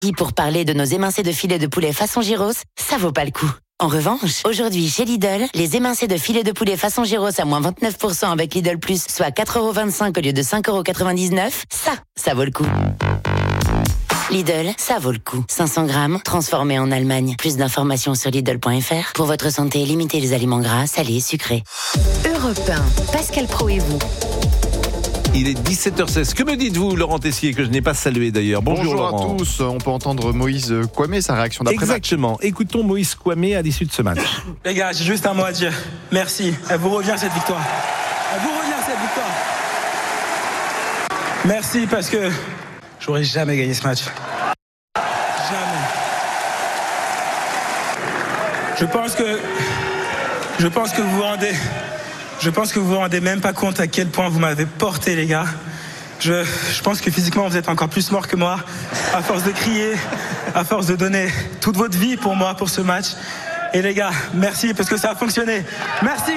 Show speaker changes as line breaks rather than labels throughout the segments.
Pour parler de nos émincés de filet de poulet façon gyros, ça vaut pas le coup. En revanche, aujourd'hui chez Lidl, les émincés de filet de poulet façon gyros à moins 29% avec Lidl Plus, soit 4,25€ au lieu de 5,99€, ça vaut le coup. Lidl, ça vaut le coup. 500 grammes, transformés en Allemagne. Plus d'informations sur Lidl.fr. Pour votre santé, limitez les aliments gras, salés, sucrés.
Europe 1, Pascal Praud et vous.
Il est 17h16. Que me dites-vous, Laurent Tessier, que je n'ai pas salué d'ailleurs? Bonjour Laurent.
À tous. On peut entendre Moïse Kouamé, sa réaction d'après-match.
Exactement. Écoutons Moïse Kouamé à l'issue de ce match.
Les gars, j'ai juste un mot à dire. Merci. Elle vous revient cette victoire. Merci parce que j'aurais jamais gagné ce match. Jamais. Je pense que vous vous rendez même pas compte à quel point vous m'avez porté, les gars. Je pense que physiquement vous êtes encore plus morts que moi, à force de crier, à force de donner toute votre vie pour moi, pour ce match. Et les gars, merci parce que ça a fonctionné. Merci.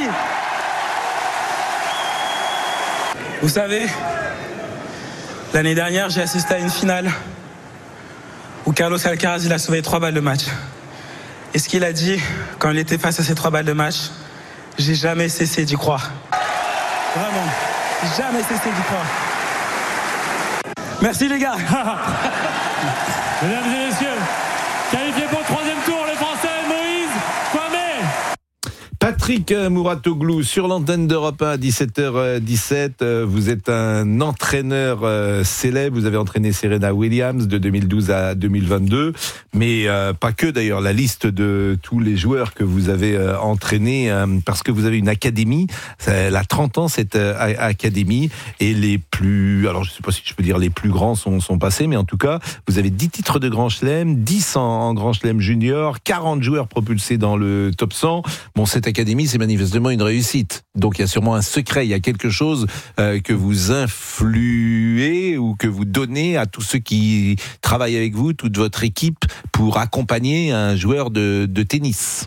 Vous savez, l'année dernière, j'ai assisté à une finale où Carlos Alcaraz, il a sauvé 3 balles de match. Et ce qu'il a dit quand il était face à ces 3 balles de match, j'ai jamais cessé d'y croire. Vraiment, jamais cessé d'y croire. Merci les gars.
Mesdames et messieurs, qualifié pour le 3e tour, le Français Moïse Kouamé.
Patrick Mouratoglou sur l'antenne d'Europe 1 à 17h17. Vous êtes un entraîneur célèbre. Vous avez entraîné Serena Williams de 2012 à 2022. Mais pas que d'ailleurs, la liste de tous les joueurs que vous avez entraînés, parce que vous avez une académie. Elle a 30 ans cette académie. Et les plus, alors je ne sais pas si je peux dire les plus grands sont passés, mais en tout cas, vous avez 10 titres de Grand Chelem, 10 en Grand Chelem junior, 40 joueurs propulsés dans le top 100. Bon, cette académie, c'est manifestement une réussite. Donc il y a sûrement un secret, il y a quelque chose que vous influez ou que vous donnez à tous ceux qui travaillent avec vous, toute votre équipe, pour accompagner un joueur de tennis.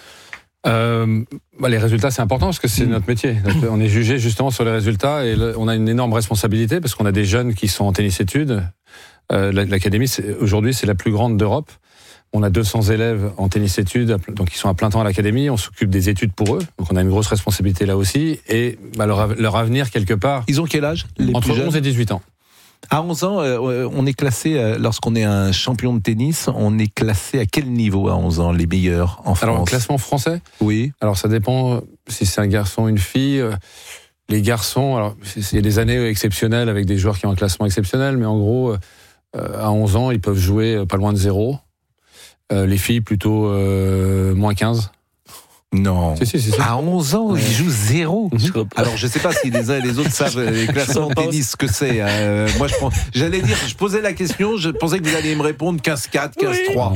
Les résultats, c'est important parce que c'est notre métier. On est jugé justement sur les résultats et on a une énorme responsabilité parce qu'on a des jeunes qui sont en tennis-études. L'académie, aujourd'hui, c'est la plus grande d'Europe. On a 200 élèves en tennis-études, donc ils sont à plein temps à l'académie. On s'occupe des études pour eux, donc on a une grosse responsabilité là aussi. Et leur avenir, quelque part...
Ils ont quel âge, les
entre
plus jeunes?
11 et 18 ans.
À 11 ans, on est classé, lorsqu'on est un champion de tennis, on est classé à quel niveau à 11 ans, les meilleurs en France?
Alors, classement français?
Oui.
Alors, ça dépend si c'est un garçon ou une fille. Les garçons, alors, il y a des années exceptionnelles avec des joueurs qui ont un classement exceptionnel, mais en gros, à 11 ans, ils peuvent jouer pas loin de 0. Les filles, plutôt moins 15.
Non.
Si.
À 11 ans, ils jouent 0. Alors, je ne sais pas si les uns et les autres savent les classements de tennis, ce que c'est. Moi, je posais la question, je pensais que vous alliez me répondre 15-4, 15-3.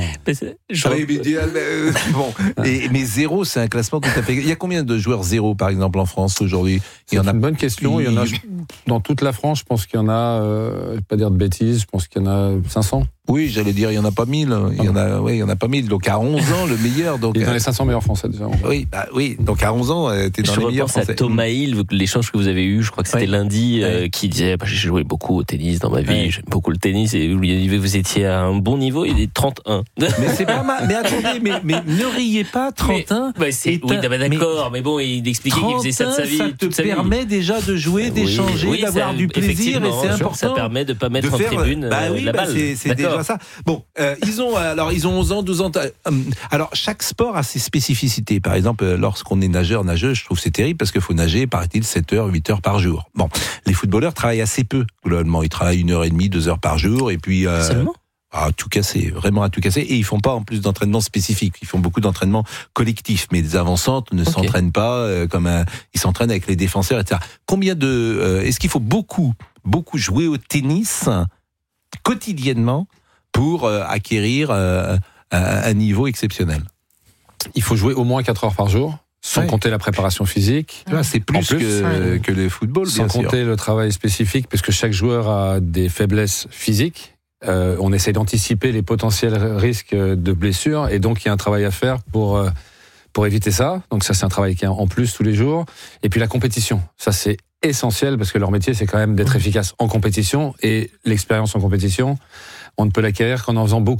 Bon. Mais 0, c'est un classement tout à fait... Il y a combien de joueurs 0, par exemple, en France, aujourd'hui?
C'est une bonne question. Il y en a, dans toute la France, je pense qu'il y en a, je ne vais pas dire de bêtises, je pense qu'il y en a 500.
Oui, j'allais dire, il n'y en a pas 1000. Il y en a pas 1000. Donc, à 11 ans, le meilleur. Donc,
il est dans les 500 meilleurs Français, déjà.
Oui. Donc, à 11 ans, t'es dans les meilleurs Français.
Je repense à Thomas Hill, l'échange que vous avez eu, je crois que c'était lundi, qui disait, j'ai joué beaucoup au tennis dans ma vie, j'aime beaucoup le tennis, et vous étiez à un bon niveau, il est 31.
Mais c'est pas mal. Mais attendez, mais ne riez pas, 31.
D'accord, mais bon, il expliquait qu'il faisait ça de sa vie.
Ça te permet déjà de jouer, d'échanger, d'avoir du plaisir, et c'est important.
Ça permet de pas mettre en tribune la balle.
C'est déjà ça. Bon, ils ont 11 ans, 12 ans. Alors, chaque sport a ses spécificités. Par exemple, lorsqu'on est nageur, nageuse, je trouve que c'est terrible parce qu'il faut nager, paraît-il, 7 heures, 8 heures par jour. Bon, les footballeurs travaillent assez peu, globalement. Ils travaillent 1h30, 2 heures par jour, et puis...
Seulement ?
À tout casser, vraiment à tout casser. Et ils font pas en plus d'entraînement spécifique. Ils font beaucoup d'entraînement collectif. Mais les avancantes ne s'entraînent pas ils s'entraînent avec les défenseurs, etc. Est-ce qu'il faut beaucoup jouer au tennis quotidiennement pour acquérir un niveau exceptionnel?
Il faut jouer au moins 4 heures par jour, sans compter la préparation physique.
C'est plus que le football, bien sûr.
Sans compter le travail spécifique, parce que chaque joueur a des faiblesses physiques. On essaie d'anticiper les potentiels risques de blessures, et donc il y a un travail à faire pour éviter ça. Donc ça, c'est un travail qui est en plus tous les jours. Et puis la compétition, ça c'est essentiel, parce que leur métier, c'est quand même d'être efficace en compétition, et l'expérience en compétition, On ne peut l'acquérir qu'en en faisant beaucoup.